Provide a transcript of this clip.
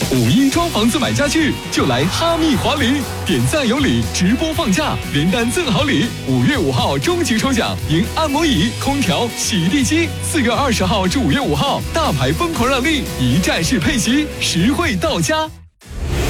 5一装房子买家具就来哈密华联，点赞有礼，直播放假，连单赠好礼。5月5号终极抽奖，赢按摩椅、空调、洗地机。4月20号至5月5号，大牌疯狂让利，一站式配齐，实惠到家。